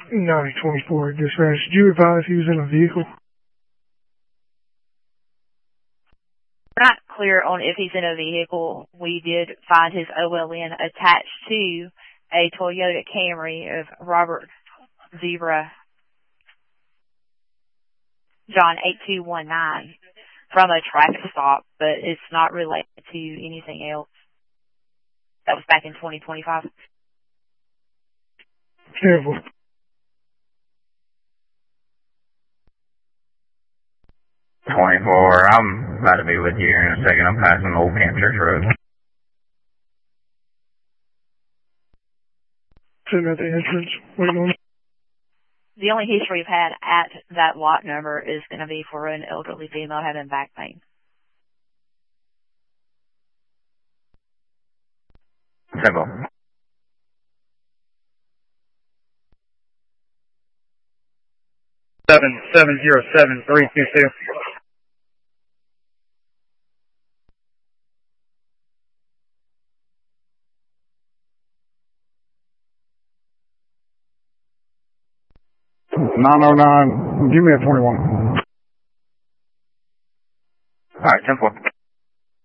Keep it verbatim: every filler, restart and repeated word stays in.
nine twenty-four, dispatch. Did you advise he was in a vehicle? We're not clear on if he's in a vehicle. We did find his O L N attached to a Toyota Camry of Robert Zebra John eight two one nine from a traffic stop, but it's not related to anything else. That was back in twenty twenty-five. Careful. twenty-four, I'm about to be with you here in a second. I'm passing Old Hampshire Road. Sitting at the entrance, waiting on. The only history we've had at that lot number is going to be for an elderly female having back pain. Simple. Seven seven zero seven three two two. nine oh nine, give me a twenty-one. Alright, ten four.